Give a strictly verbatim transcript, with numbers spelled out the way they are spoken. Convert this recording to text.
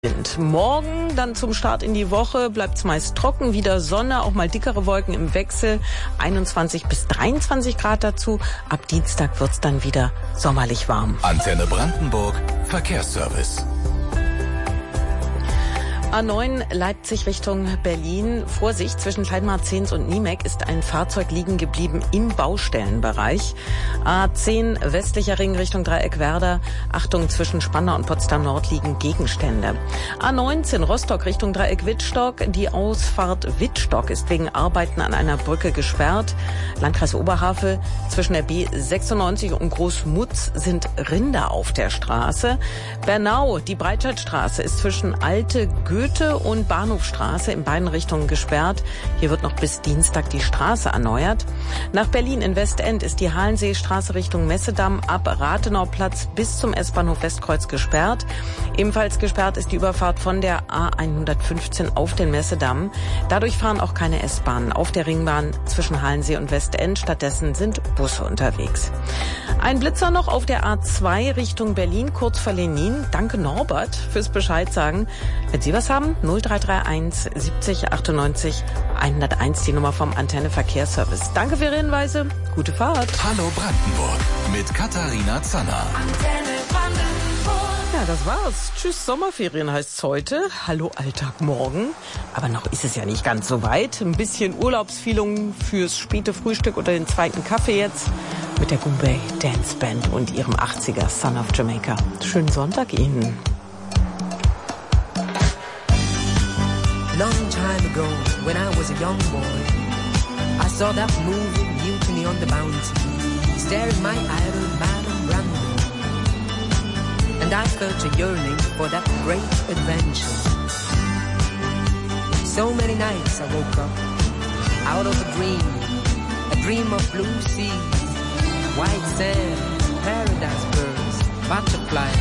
Morgen dann zum Start in die Woche bleibt es meist trocken, wieder Sonne, auch mal dickere Wolken im Wechsel, einundzwanzig bis dreiundzwanzig Grad dazu. Ab Dienstag wird's dann wieder sommerlich warm. Antenne Brandenburg, Verkehrsservice. A neun Leipzig Richtung Berlin. Vorsicht, zwischen Kleinmarzens und Niemek ist ein Fahrzeug liegen geblieben im Baustellenbereich. A zehn westlicher Ring Richtung Dreieckwerder. Achtung, zwischen Spandau und Potsdam Nord liegen Gegenstände. A neunzehn Rostock Richtung Dreieck Wittstock. Die Ausfahrt Wittstock ist wegen Arbeiten an einer Brücke gesperrt. Landkreis Oberhavel, zwischen der B sechsundneunzig und Großmutz sind Rinder auf der Straße. Bernau, die Breitscheidstraße ist zwischen Alte Goethe und Bahnhofstraße in beiden Richtungen gesperrt. Hier wird noch bis Dienstag die Straße erneuert. Nach Berlin in Westend ist die Halenseestraße Richtung Messedamm ab Rathenauplatz bis zum S-Bahnhof Westkreuz gesperrt. Ebenfalls gesperrt ist die Überfahrt von der A hundertfünfzehn auf den Messedamm. Dadurch fahren auch keine S-Bahnen auf der Ringbahn zwischen Halensee und Westend. Stattdessen sind Busse unterwegs. Ein Blitzer noch auf der A zwei Richtung Berlin, kurz vor Lenin. Danke Norbert fürs Bescheid sagen. Wenn Sie was haben, null drei drei eins siebzig achtundneunzig hunderteins, die Nummer vom Antenne Verkehrsservice. Danke für Ihre Hinweise. Gute Fahrt. Hallo Brandenburg mit Katharina Zanner. Antenne Brandenburg. Ja, das war's. Tschüss, Sommerferien heißt's heute. Hallo Alltag morgen. Aber noch ist es ja nicht ganz so weit. Ein bisschen Urlaubsfeeling fürs späte Frühstück oder den zweiten Kaffee jetzt mit der Goombay Dance Band und ihrem achtziger Son of Jamaica. Schönen Sonntag Ihnen. Long time ago, when I was a young boy, I saw that movie, Mutiny on the Bounty, staring my idol, Marlon Brando. And I felt a yearning for that great adventure. So many nights I woke up, out of a dream, a dream of blue seas, white sand, paradise birds, butterflies.